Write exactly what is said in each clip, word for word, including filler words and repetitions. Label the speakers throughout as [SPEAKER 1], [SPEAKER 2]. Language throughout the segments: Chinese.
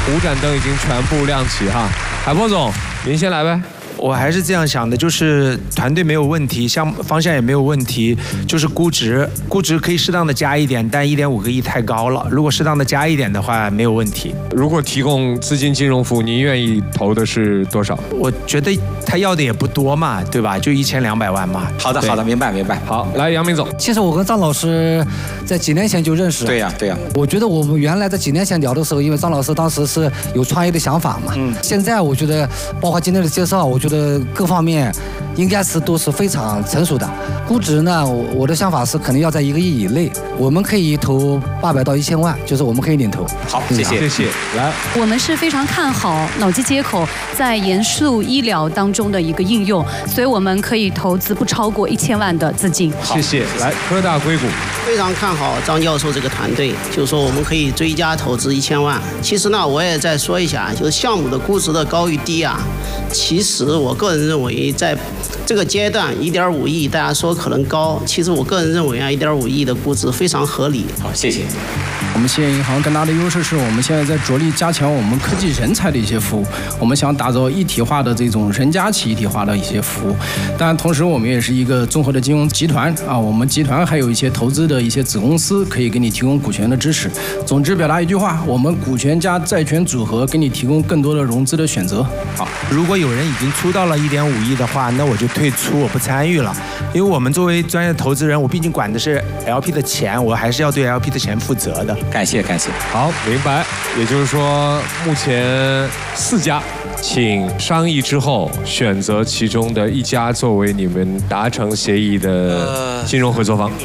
[SPEAKER 1] 五盏灯已经全部亮起哈。海波总，您先来呗。
[SPEAKER 2] 我还是这样想的，就是团队没有问题，项目方向也没有问题，就是估值，估值可以适当的加一点，但一点五个亿太高了。如果适当的加一点的话，没有问题。
[SPEAKER 1] 如果提供资金金融服务，您愿意投的是多少？
[SPEAKER 2] 我觉得他要的也不多嘛，对吧？就一千两百万嘛。
[SPEAKER 3] 好的，好的，明白，明白。
[SPEAKER 1] 好，来，杨明总。
[SPEAKER 4] 其实我跟张老师在几年前就认识。
[SPEAKER 3] 对呀、啊，对呀、啊。
[SPEAKER 4] 我觉得我们原来在几年前聊的时候，因为张老师当时是有创业的想法嘛。嗯。现在我觉得，包括今天的介绍，我觉得各方面。 面应该是都是非常成熟的，估值呢，我的想法是可能要在一个亿以内，我们可以投八百到一千万，就是我们可以领投。
[SPEAKER 3] 好，谢谢，
[SPEAKER 1] 谢谢。来，
[SPEAKER 5] 我们是非常看好脑机接口在严肃医疗当中的一个应用，所以我们可以投资不超过一千万的资金。
[SPEAKER 1] 谢谢。来，科大硅谷，
[SPEAKER 6] 非常看好张教授这个团队，就是说我们可以追加投资一千万。其实呢，我也再说一下，就是项目的估值的高与低啊，其实我个人认为在 这个阶段一点五亿，大家说可能高，其实我个人认为啊，一点五亿的估值非常合理。
[SPEAKER 3] 好，谢谢。
[SPEAKER 7] 我们兴业银行更大的优势是我们现在在着力加强我们科技人才的一些服务，我们想打造一体化的这种人家企一体化的一些服务。当然，同时我们也是一个综合的金融集团啊，我们集团还有一些投资的一些子公司可以给你提供股权的支持。总之，表达一句话，我们股权加债权组合给你提供更多的融资的选择。
[SPEAKER 2] 好，如果有人已经出到了一点五亿的话，那我就退出，我不参与了。因为我们作为专业投资人，我毕竟管的是 L P 的钱，我还是要对 L P 的钱负责的。
[SPEAKER 3] 感谢，感谢。
[SPEAKER 1] 好，明白。也就是说，目前四家，请商议之后选择其中的一家作为你们达成协议的金融合作方。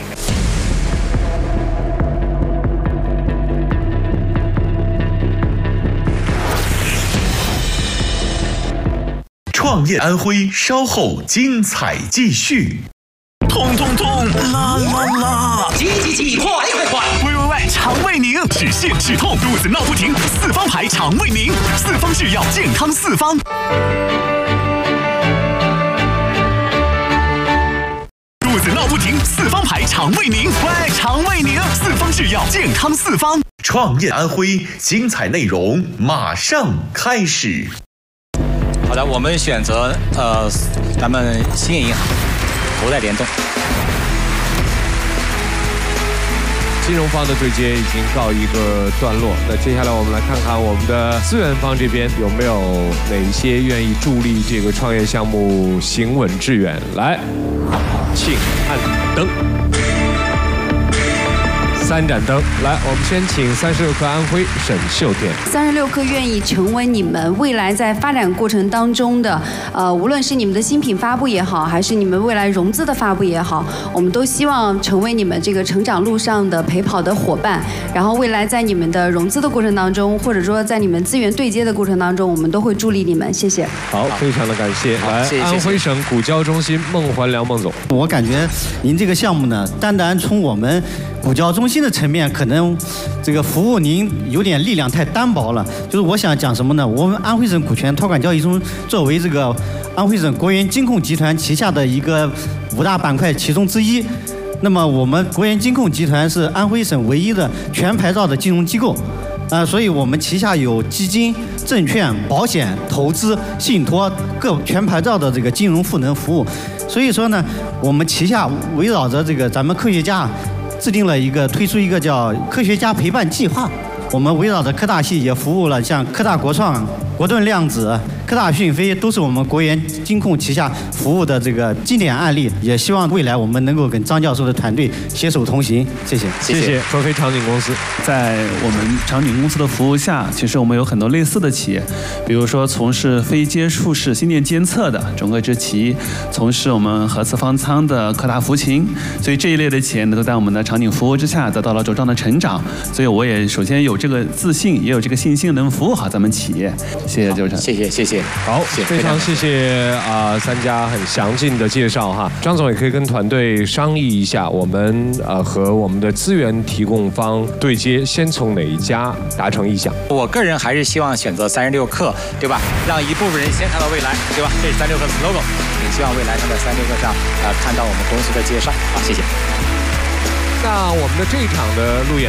[SPEAKER 8] 创业安徽，稍后精彩继续。痛痛痛，啦啦啦！
[SPEAKER 9] 急急急，快快快！
[SPEAKER 8] 喂喂喂，肠胃宁，止泻止痛，肚子闹不停，四方牌肠胃宁，四方制药，健康四方。肚子闹不停，四方牌肠胃宁，喂，肠胃宁，四方制药，健康四方。创业安徽，精彩内容马上开始。
[SPEAKER 3] 好的，我们选择呃，咱们兴业银行头戴联动。
[SPEAKER 1] 金融方的对接已经告一个段落，那接下来我们来看看我们的资源方这边有没有哪一些愿意助力这个创业项目行稳致远。来，请按灯。 三盏灯，来，我们先请三十六氪安徽沈秀天。
[SPEAKER 5] 三十六氪愿意成为你们未来在发展过程当中的，呃，无论是你们的新品发布也好，还是你们未来融资的发布也好，我们都希望成为你们这个成长路上的陪跑的伙伴。然后未来在你们的融资的过程当中，或者说在你们资源对接的过程当中，我们都会助力你们。谢谢。
[SPEAKER 1] 好，非常的感谢。来，
[SPEAKER 3] 谢谢
[SPEAKER 1] 安徽省股交中心孟环良孟总。
[SPEAKER 10] 我感觉您这个项目呢，单单从我们股交中心的层面，可能这个服务您有点力量太单薄了。就是我想讲什么呢？我们安徽省股权托管交易中，作为这个安徽省国元金控集团旗下的一个五大板块其中之一，那么我们国元金控集团是安徽省唯一的全牌照的金融机构。 啊、呃，所以我们旗下有基金、证券、保险、投资、信托各全牌照的这个金融赋能服务。所以说呢，我们旗下围绕着这个咱们科学家，制定了一个推出一个叫科学家陪伴计划。我们围绕着科大系也服务了像科大国创、国盾量子、科大讯飞，都是我们国元金控旗下服务的这个经典案例。也希望未来我们能够跟张教授的团队携手同行。谢谢，
[SPEAKER 1] 谢谢。卓飞场景公司，
[SPEAKER 11] 在我们场景公司的服务下，其实我们有很多类似的企业，比如说从事非接触式心电监测的中国之奇，从事我们核磁方舱的科大福勤，所以这一类的企业呢，都在我们的场景服务之下得到了茁壮的成长。所以我也首先有这个自信，也有这个信心，能服务好咱们企业。谢谢周成，
[SPEAKER 3] 谢谢谢谢。
[SPEAKER 1] 好，非常谢谢啊、呃、三家很详尽的介绍哈。张总也可以跟团队商议一下，我们呃和我们的资源提供方对接，先从哪一家达成意向？
[SPEAKER 3] 我个人还是希望选择三十六氪，对吧？让一部分人先看到未来，对吧？这是三十六氪的 logo， 也希望未来能在三十六氪上呃看到我们公司的介绍。好，谢谢。
[SPEAKER 1] 那我们的这一场的路演。